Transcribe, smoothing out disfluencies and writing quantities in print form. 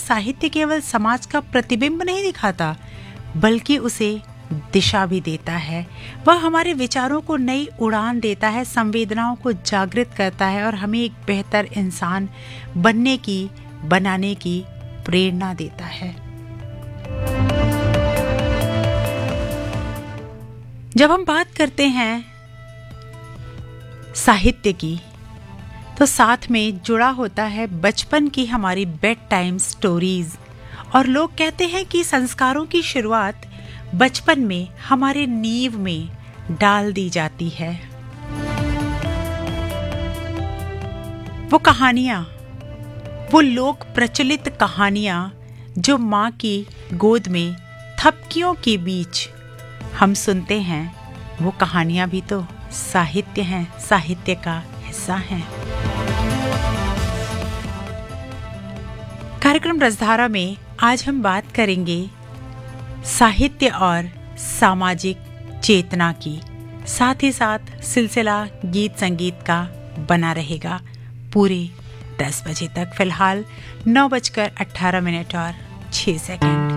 साहित्य केवल समाज का प्रतिबिंब नहीं दिखाता, बल्कि उसे दिशा भी देता है। वह हमारे विचारों को नई उड़ान देता है, संवेदनाओं को जागृत करता है और हमें एक बेहतर इंसान बनाने की प्रेरणा देता है। जब हम बात करते हैं साहित्य की, तो साथ में जुड़ा होता है बचपन की हमारी बेड टाइम स्टोरीज। और लोग कहते हैं कि संस्कारों की शुरुआत बचपन में हमारे नींव में डाल दी जाती है। वो कहानियां, वो लोक प्रचलित कहानियां जो माँ की गोद में थपकियों के बीच हम सुनते हैं, वो कहानियां भी तो साहित्य हैं, साहित्य का हिस्सा हैं। कार्यक्रम रसधारा में आज हम बात करेंगे साहित्य और सामाजिक चेतना की। साथ ही साथ सिलसिला गीत संगीत का बना रहेगा पूरे 10 बजे तक। फिलहाल 9:18 और 6 सेकंड।